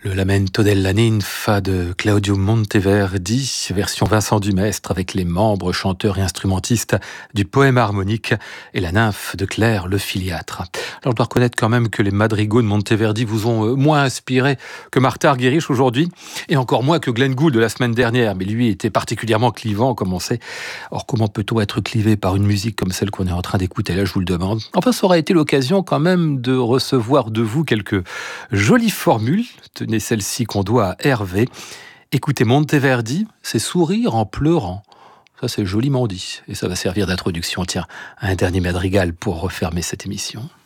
Le Lamento della ninfa de Claudio Monteverdi, version Vincent Dumestre avec les membres, chanteurs et instrumentistes du poème harmonique et la nymphe de Claire le Filiâtre. Alors je dois reconnaître quand même que les madrigaux de Monteverdi vous ont moins inspiré que Martha Argerich aujourd'hui, et encore moins que Glenn Gould de la semaine dernière, mais lui était particulièrement clivant comme on sait. Or comment peut-on être clivé par une musique comme celle qu'on est en train d'écouter là, je vous le demande. Enfin, ça aura été l'occasion quand même de recevoir de vous quelques jolies formules. Tenez celle-ci qu'on doit à Hervé. Écoutez Monteverdi, c'est sourire en pleurant. Ça, c'est joliment dit. Et ça va servir d'introduction, tiens, à un dernier madrigal pour refermer cette émission.